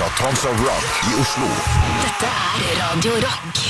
fra Tons of Rock i Oslo. Dette Radio Rock.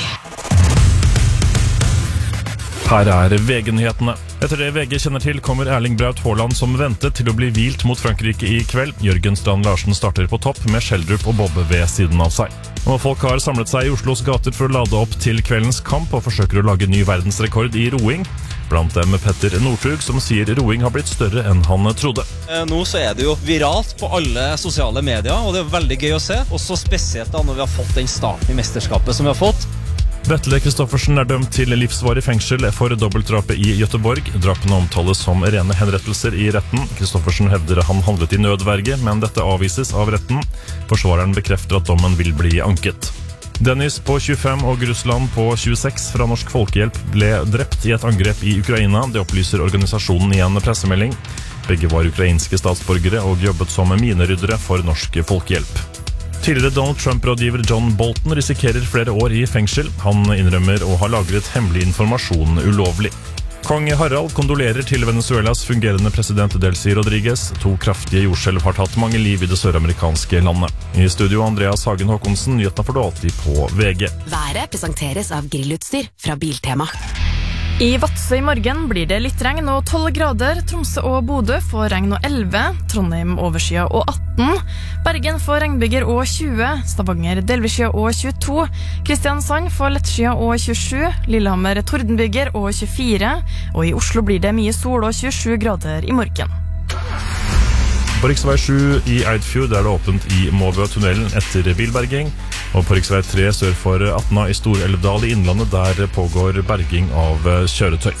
Her VG-nyhetene. Etter det VG kjenner til, kommer Erling Braut Haaland som ventet til å bli hvilt mot Frankrike i kveld. Jørgen Strand Larsen starter på topp med Schjelderup og Bobbe ved siden av seg. Og folk har samlet seg i Oslos gater for å lade opp til kveldens kamp og forsøker å lage ny verdensrekord i roing. Blant dem Petter Northug, som sier roing har blitt større enn han trodde. Nå så det jo viralt på alle sosiale medier, og det veldig gøy å se. Også spesielt da når vi har fått den starten i mesterskapet som vi har fått. Vetle Kristoffersen dømt til livsvarig fengsel for dobbeltdrapet i Göteborg. Drapene omtales som rene henrettelser i retten. Kristoffersen hevder han handlet i nødverge, men dette avvises av retten. Forsvareren bekrefter at dommen vil bli anket. Dennis på 25 og Russland på 26 fra Norsk Folkehjelp ble drept i et angrep i Ukraina. Det opplyser organisasjonen i en pressemelding. Begge var ukrainske statsborgere og jobbet som mineryddere for Norsk Folkehjelp. Tidligere Donald Trump-rådgiver John Bolton risikerer flere år i fengsel. Han innrømmer å ha lagret hemmelig informasjon ulovlig. Kong Harald kondolerer til Venezuelas fungerende president Delcy Rodriguez. 2 kraftige jordskjelv har tatt mange liv i det søramerikanske landet. I studio Andreas Hagen Håkonsen, nyhetene får du alltid på VG. Været presenteres av grillutstyr fra Biltema. I Vadsø i morgen blir det litt regn og 12 grader. Tromsø og Bodø får regn og 11. Trondheim overskya og 18. Bergen får regnbyger og 20. Stavanger delvisskya og 22. Kristiansand får lettskya og 27. Lillehammer tordenbyger og 24. Og i Oslo blir det mye sol og 27 grader i morgen. På riksvei 7 i Eidfjord er det åpent i Måbø-tunnelen etter bilberging. Og på riksvei 3 sør for Atna i Stor-Elvdal i Innlandet, der pågår berging av kjøretøy.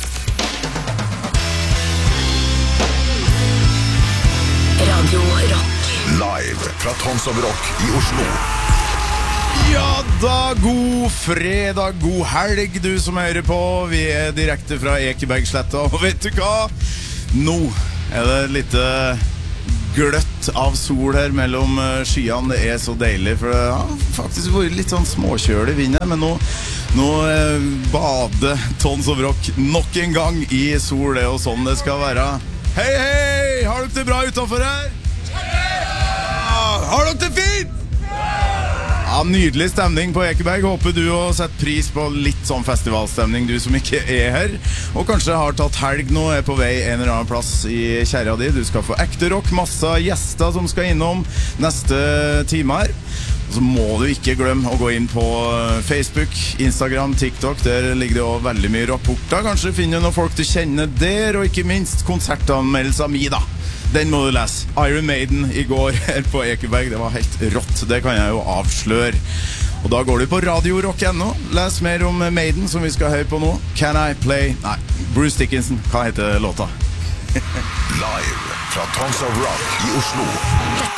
Radio Rock. Live fra Tons of Rock i Oslo. Ja da, god fredag, god helg du som hører på. Vi er direkte fra Ekebergsletta, og vet du hva? Nå er det litt gløtt av sol her mellom skyene. Det er så deilig, for det har faktisk vært litt sånn småkjølig vind her, men nå bader Tons of Rock nok en gang i sol. Det er jo sånn det skal være. Hei, hei! Har dere det bra utenfor her? Har dere det fint? Ja, nydelig stemning på Ekeberg. Håper du har sett pris på litt sånn festivalstemning, du som ikke er her. Og kanskje har tatt helg nå, er på vei en eller annen plass i kjæra di. Du skal få ekte rock, masse gjester som skal innom neste time her. Og så må du ikke glemme å gå inn på Facebook, Instagram, TikTok. Der ligger det også veldig mye rapporter. Kanskje finner noen folk du kjenner der, og ikke minst konsertanmeldelser mi da. Den må du lese. Iron Maiden i går her på Ekeberg. Det var helt rått, det kan jeg jo avsløre. Og da går du på radiorock.no. Les mer om Maiden som vi skal høre på nå. Can I Play? Nei, Bruce Dickinson. Hva heter låta? Live fra Tons of Rock i Oslo. Dette